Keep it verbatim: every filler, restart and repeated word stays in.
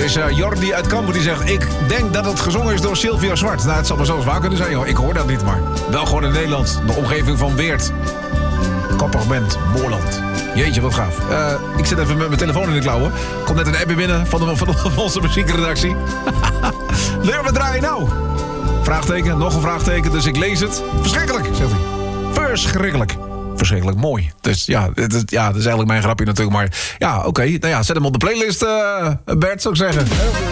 is uh, Jordi uit Kampen die zegt... ik denk dat het gezongen is door Sylvia Zwart. Nou, het zal maar zelfs waar kunnen zijn, joh. Ik hoor dat niet, maar wel gewoon in Nederland. De omgeving van Weert. Kopperband, Moorland. Jeetje, wat gaaf. Uh, ik zit even met mijn telefoon in de klauwen. Komt net een app binnen van, de, van onze muziekredactie. Leer wat draaien nou? Vraagteken, nog een vraagteken, dus ik lees het. Verschrikkelijk, zegt hij. Verschrikkelijk. Verschrikkelijk mooi. Dus ja, het is, ja, dat is eigenlijk mijn grapje natuurlijk. Maar ja, oké. Okay. Nou ja, zet hem op de playlist, uh, Bert, zou ik zeggen.